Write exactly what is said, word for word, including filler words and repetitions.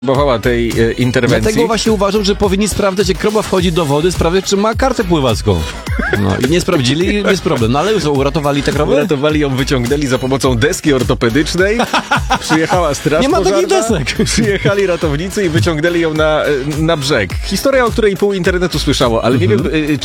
Próbowała tej e, interwencji. Dlatego właśnie uważam, że powinni sprawdzać, jak krowa wchodzi do wody, sprawdzać, czy ma kartę pływacką. No i nie sprawdzili i jest problem. No ale już uratowali tę krowę? Uratowali ją, wyciągnęli za pomocą deski ortopedycznej. Przyjechała straż Nie ma pożarna, takich desek. Przyjechali ratownicy i wyciągnęli ją na, na brzeg. Historia, o której pół internetu słyszało, ale Mhm. nie wiem,